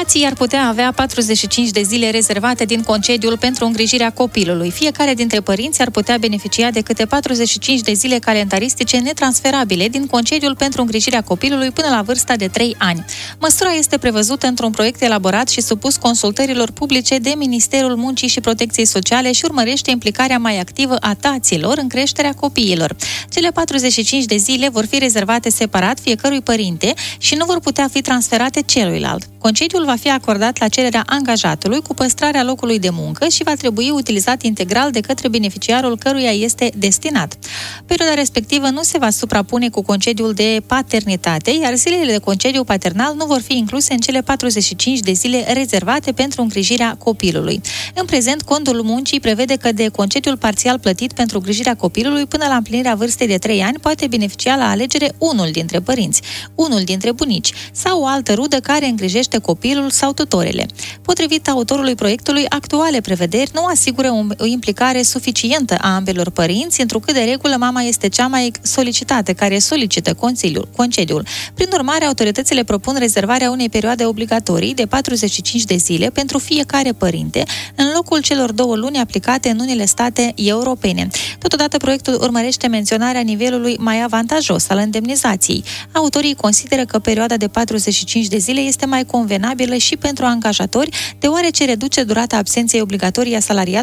Tații ar putea avea 45 de zile rezervate din concediul pentru îngrijirea copilului. Fiecare dintre părinți ar putea beneficia de câte 45 de zile calendaristice netransferabile din concediul pentru îngrijirea copilului până la vârsta de 3 ani. Măsura este prevăzută într-un proiect elaborat și supus consultărilor publice de Ministerul Muncii și Protecției Sociale și urmărește implicarea mai activă a taților în creșterea copiilor. Cele 45 de zile vor fi rezervate separat fiecărui părinte și nu vor putea fi transferate celuilalt. Concediul va fi acordat la cererea angajatului cu păstrarea locului de muncă și va trebui utilizat integral de către beneficiarul căruia este destinat. Perioada respectivă nu se va suprapune cu concediul de paternitate, iar zilele de concediu paternal nu vor fi incluse în cele 45 de zile rezervate pentru îngrijirea copilului. În prezent, Codul Muncii prevede că de concediul parțial plătit pentru îngrijirea copilului până la împlinirea vârstei de 3 ani poate beneficia la alegere unul dintre părinți, unul dintre bunici sau o altă rudă care îngrijește copilul sau tutorele. Potrivit autorului proiectului, actuale prevederi nu asigură o implicare suficientă a ambelor părinți, întrucât de regulă mama este cea mai solicitată care solicită concediul. Prin urmare, autoritățile propun rezervarea unei perioade obligatorii de 45 de zile pentru fiecare părinte, în locul celor 2 luni aplicate în unele state europene. Totodată, proiectul urmărește menționarea nivelului mai avantajos al indemnizației. Autorii consideră că perioada de 45 de zile este mai convenabilă și pentru angajatori, deoarece reduce durata absenței obligatorii a salariatului